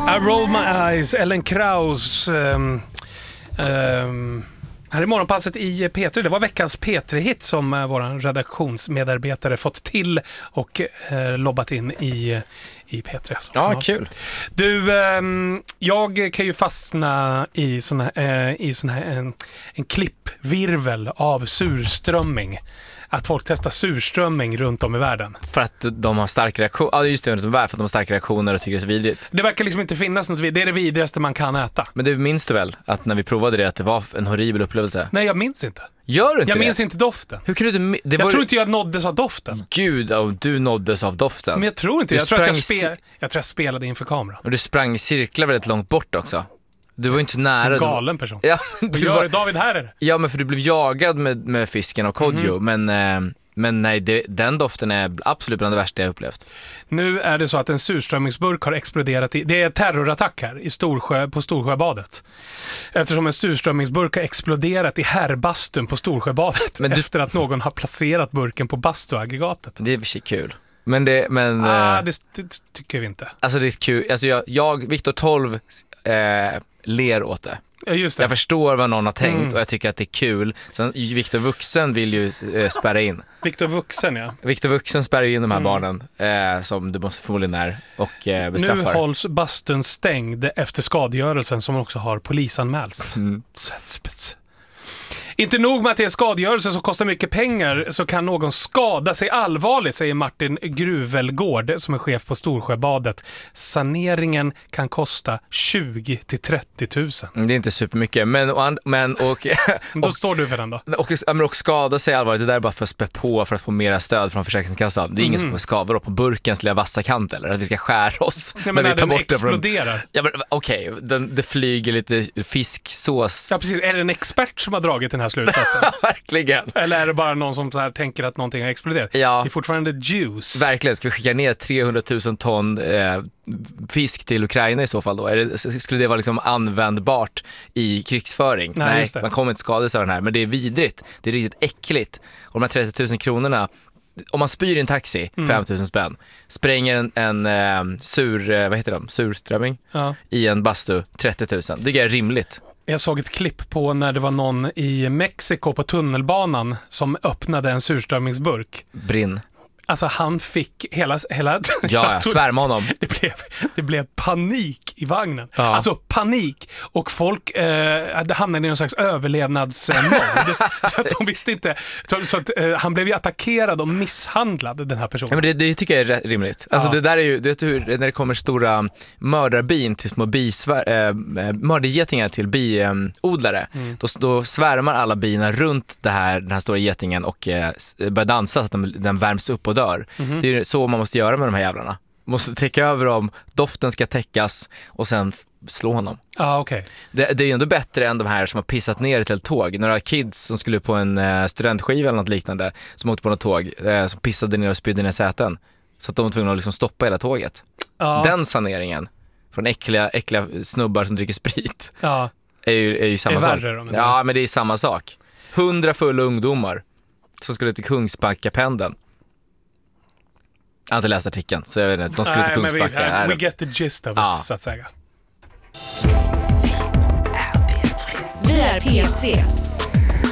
I Roll My Eyes, Ellen Kraus. Här är morgonpasset i P3. Det var veckans P3-hit som vår redaktionsmedarbetare fått till och lobbat in i P3. Ja, kul. Du, jag kan ju fastna i en klippvirvel av surströmming. Att folk testar surströmming runt om i världen. För att de har stark reaktion. Ja, just det, runt om i världen, för att de har starka reaktioner och tycker det är så vidrigt. Det verkar liksom inte finnas något. Det är det vidrigaste man kan äta. Men det minns du väl att när vi provade det att det var en horribel upplevelse? Nej, jag minns inte. Gör du inte Jag det? minns inte doften. Hur kunde du... Jag tror inte jag nåddes av doften. Gud, du nåddes av doften. Men jag tror inte. Jag tror jag spelade inför kameran. Och du sprang i cirklar väldigt långt bort också. Du var ju inte nära. En galen person. Ja, Vad gör David här är det? Ja, men för du blev jagad med fisken och kodjo. Men nej, den doften är absolut bland det värsta jag upplevt. Nu är det så att en surströmmingsburk har exploderat det är terrorattack här på Storsjöbadet. Eftersom en surströmmingsburk har exploderat i herrbastun på Storsjöbadet efter att någon har placerat burken på bastuaggregatet. Det är för sig kul. Det tycker vi inte. Alltså det är kul. Alltså jag Viktor 12 ler åt det. Ja, just det. Jag förstår vad någon har tänkt och jag tycker att det är kul. Sen Viktor Vuxen vill ju spärra in. Viktor Vuxen, ja. Viktor Vuxen spärrar in de här barnen som du måste förmodligen är och bestraffar. Nu hålls bastun stängd efter skadegörelsen som också har polisanmälts. Inte nog med att det är skadegörelse som kostar mycket pengar, så kan någon skada sig allvarligt, säger Martin Gruvelgård som är chef på Storsjöbadet. Saneringen kan kosta 20 till 30 000. Det är inte supermycket, men då står du för den då. Och skada sig allvarligt, det där är bara för att spä på för att få mera stöd från Försäkringskassan. Det är ingen som kommer skada på burkens lilla vassa kant eller att vi ska skära oss. Ja, men när den exploderar. Ja, men okej, det flyger lite fisksås. Ja, precis. Är det en expert som har dragit den här slutsatsen? Verkligen. Eller är det bara någon som så här tänker att någonting har exploderat? Ja. Det är fortfarande juice. Verkligen. Ska vi skicka ner 300 000 ton fisk till Ukraina i så fall då? Skulle det vara liksom användbart i krigsföring? Nej, man kommer inte skada sig av den här. Men det är vidrigt. Det är riktigt äckligt. Och de här 30 000 kronorna, om man spyr i en taxi, 5 000 spänn, spränger en surströmming i en bastu, 30 000. Det är rimligt. Jag såg ett klipp på när det var någon i Mexiko på tunnelbanan som öppnade en surströmmingsburk. Brinn. Alltså han fick hela ja, svärma honom. Det blev panik i vagnen. Ja. Alltså panik. Och folk hamnade i någon slags överlevnadsmode. Så att de visste inte. Så att, han blev ju attackerad och misshandlad, den här personen. Ja, men det tycker jag är rimligt. Alltså det där är ju, du vet hur, när det kommer stora mördarbin till små mördargetingar till biodlare, då svärmar alla bina runt den här stora getingen och börjar dansa så att den värms upp och dör. Det är så man måste göra med de här jävlarna. Måste täcka över dem, doften ska täckas och sen slå honom. Okay. Det är ju ändå bättre än de här som har pissat ner till ett tåg. Några kids som skulle på en studentskiva eller något liknande, som åkte på något tåg, som pissade ner och spydde ner säten. Så att de var tvungna att liksom stoppa hela tåget. Den saneringen från äckliga snubbar som dricker sprit är ju samma sak. Ja, men det är samma sak. 100 fulla ungdomar som skulle till Kungsbackapendeln. Jag har inte läst artikeln, så jag vet inte. De skulle till Kungsbacka. We get the gist of it, så att säga. Vi är P3.